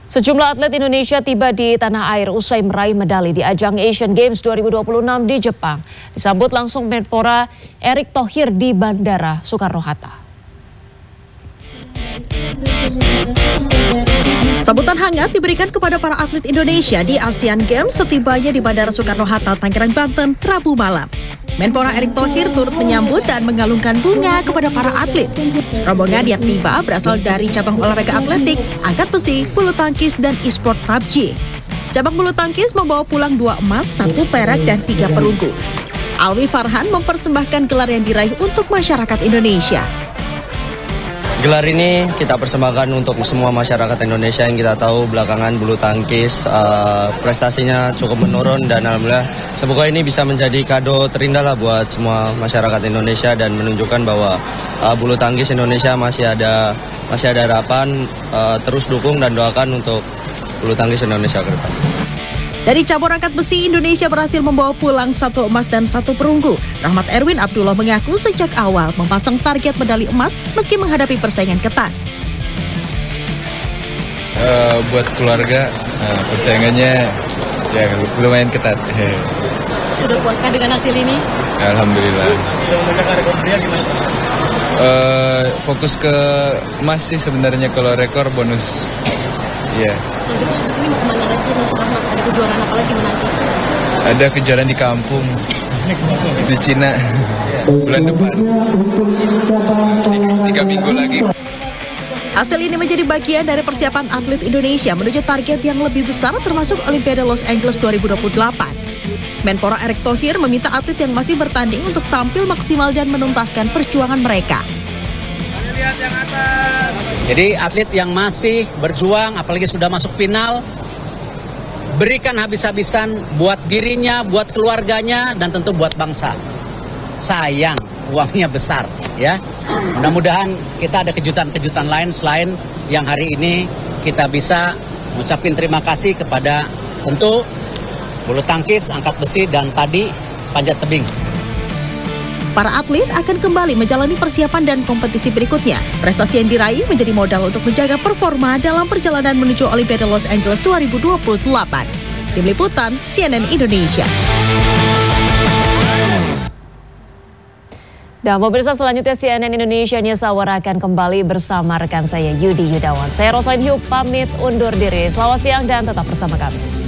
Sejumlah atlet Indonesia tiba di tanah air usai meraih medali di ajang Asian Games 2026 di Jepang. Disambut langsung Menpora Erick Thohir di Bandara Soekarno-Hatta. Sambutan hangat diberikan kepada para atlet Indonesia di Asian Games setibanya di Bandara Soekarno-Hatta, Tangerang, Banten, Rabu malam. Menpora Erick Thohir turut menyambut dan mengalungkan bunga kepada para atlet. Rombongan yang tiba berasal dari cabang olahraga atletik, angkat besi, bulu tangkis, dan e-sport PUBG. Cabang bulu tangkis membawa pulang 2 emas, 1 perak, dan 3 perunggu. Alwi Farhan mempersembahkan gelar yang diraih untuk masyarakat Indonesia. Gelar ini kita persembahkan untuk semua masyarakat Indonesia yang kita tahu belakangan bulu tangkis prestasinya cukup menurun, dan alhamdulillah semoga ini bisa menjadi kado terindah lah buat semua masyarakat Indonesia dan menunjukkan bahwa bulu tangkis Indonesia masih ada harapan. Terus dukung dan doakan untuk bulu tangkis Indonesia ke depan. Dari cabur angkat besi, Indonesia berhasil membawa pulang 1 emas dan 1 perunggu. Rahmat Erwin Abdullah mengaku sejak awal memasang target medali emas meski menghadapi persaingan ketat. Buat keluarga, persaingannya ya lumayan ketat. Sudah puaskah dengan hasil ini? Alhamdulillah. Bisa memecahkan rekor dunia gimana? Fokus ke emas sih sebenarnya, kalau rekor bonus. Iya. Selanjutnya di sini mau kemana lagi untuk Rahmat? Ada kejuaraan apa lagi menanti? Ada kejuaraan di kampung, di Cina, bulan depan. 3 minggu lagi. Hasil ini menjadi bagian dari persiapan atlet Indonesia menuju target yang lebih besar termasuk Olimpiade Los Angeles 2028. Menpora Erick Thohir meminta atlet yang masih bertanding untuk tampil maksimal dan menuntaskan perjuangan mereka. Jadi atlet yang masih berjuang, apalagi sudah masuk final, berikan habis-habisan buat dirinya, buat keluarganya, dan tentu buat bangsa. Sayang, uangnya besar, ya. Mudah-mudahan kita ada kejutan-kejutan lain selain yang hari ini kita bisa mengucapkan terima kasih kepada tentu bulu tangkis, angkat besi, dan tadi panjat tebing. Para atlet akan kembali menjalani persiapan dan kompetisi berikutnya. Prestasi yang diraih menjadi modal untuk menjaga performa dalam perjalanan menuju Olimpiade Los Angeles 2028. Tim Liputan, CNN Indonesia. Dan pemirsa, selanjutnya CNN Indonesia News Hour akan kembali bersama rekan saya Yudi Yudawan. Saya Roslyn Hyuk pamit undur diri. Selamat siang dan tetap bersama kami.